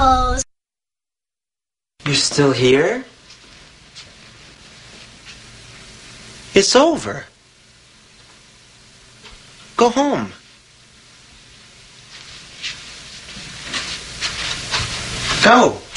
hose. You're still here? It's over. Go home. Go.